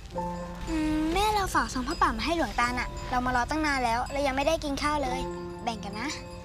แม่เราฝากซองผ้าป่ามาให้หลวงตาน่ะเรามารอตั้งนานแล้วยังไม่ได้กินข้าวเลย แบ่งกันนะ